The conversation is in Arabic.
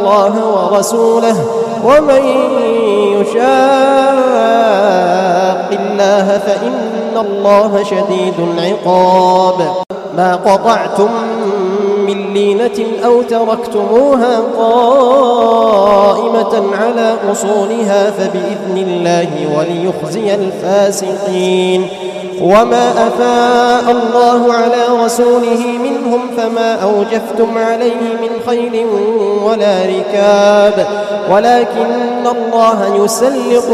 الله ورسوله ومن يشاق الله فإن الله شديد العقاب. ما قطعتم من لينة أو تركتموها قائمة على أصولها فبإذن الله وليخزي الفاسقين. وما أفاء الله على رسوله منهم فما أوجفتم عليه من خيل ولا ركاب ولكن الله يسلط